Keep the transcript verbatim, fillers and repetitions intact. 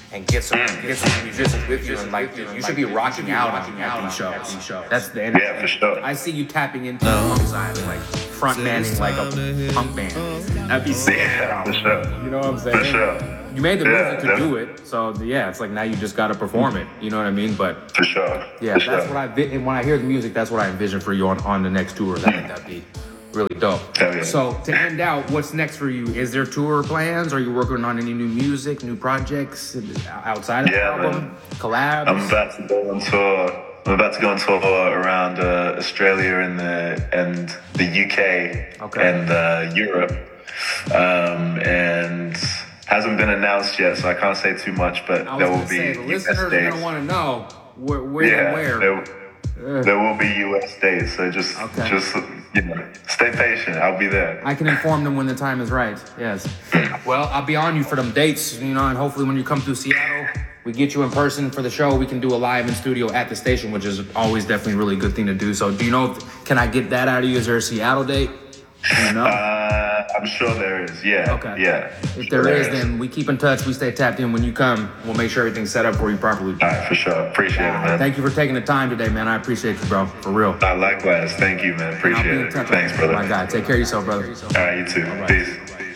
and get some get some musicians with you, and like you should be rocking out on at these shows. That's the energy. Yeah, for sure. I see you tapping into the punk side, like front manning like a punk band. That'd be sick. Yeah, for sure. You know what I'm saying? For sure. You made the Yeah, music to definitely. do it, so yeah, it's like now you just got to perform it. You know what I mean? But For sure. yeah, for that's sure. what I vi- and when I hear the music, that's what I envision for you on, on the next tour. I think that'd be really dope. Hell yeah. So to end out, what's next for you? Is there tour plans? Are you working on any new music, new projects outside of Yeah, the album? man. Collabs? I'm about to go on tour. I'm about to go on tour around uh, Australia and the and the U K Okay. and uh, Europe, um, and hasn't been announced yet, so I can't say too much. But I was there will gonna be say the U S listeners are dates. gonna want to know where, where Yeah, and where. there, there will be U S dates. So just Okay. just you know, stay patient. I'll be there. I can inform them when the time is right. Yes. Well, I'll be on you for them dates, you know, and hopefully when you come through Seattle, we get you in person for the show. We can do a live in studio at the station, which is always definitely a really good thing to do. So, do you know? If, can I get that out of you? Is there a Seattle date? Do you know? Uh, I'm sure there is. Yeah. Okay. Yeah. If Sure there is, then we keep in touch. We stay tapped in. When you come, we'll make sure everything's set up for you properly. All right, for sure. Appreciate it, man. Thank you for taking the time today, man. I appreciate you, bro. For real. Uh, likewise. Thank you, man. And I'll Appreciate be in it. touch. Thanks, brother. My guy. Take care of yourself, brother. All right, you too. Peace.